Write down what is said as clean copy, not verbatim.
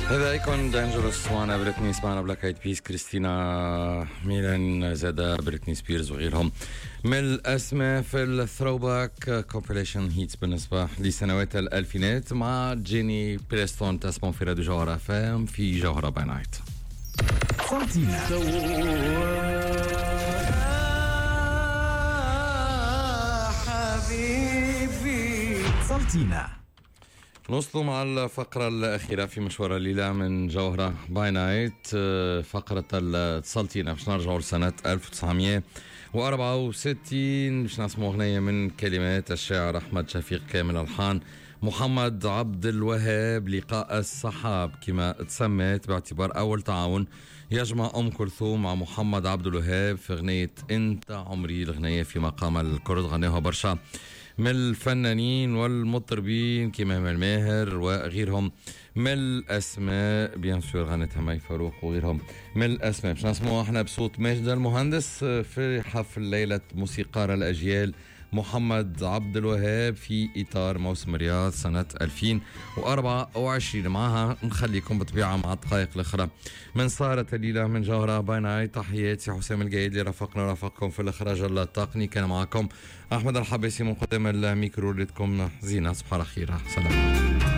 هذا ايكون دانجرس. سمعنا بريتني، سمعنا بلاك ايد بيس، كريستينا ميلان، زادا بريتني سبيرز وغيرهم من الاسماء في الثروباك كومبيليشن هيتس بالنسبه لسنوات الالفينات مع جيني بريستون. تسمعون في راديو جوهرة فام في جوهرة باي نايت. سلطينا نوصلوا مع الفقرة الأخيرة في مشوار الليلة من جوهرة باي نايت، فقرة السلطينة. باش نرجعوا لسنة 1964 باش نسمعوا أغنية من كلمات الشاعر أحمد شفيق، كامل ألحان محمد عبد الوهاب، لقاء الصحاب كما تسمت، باعتبار أول تعاون يجمع أم كلثوم مع محمد عبد الوهاب في أغنية أنت عمري. الأغنية في مقام الكرد غناها برشا من الفنانين والمطربين كما همام الماهر وغيرهم من الأسماء، بيان سور غنتها مي فاروق وغيرهم من الأسماء. باش نسمعوا احنا بصوت ماجد المهندس في حفل ليلة موسيقار الأجيال محمد عبد الوهاب في إطار موسم رياض سنة 2024. معها نخليكم بطبيعة مع الدقائق الأخرى من صارت الليلة من جوهرة باي نايت. تحياتي حسام القايد اللي رافقكم في الإخراج التقني. كان معكم أحمد الحبيسي من قدام الميكرو. لكم زينة، صباح الخير، سلام.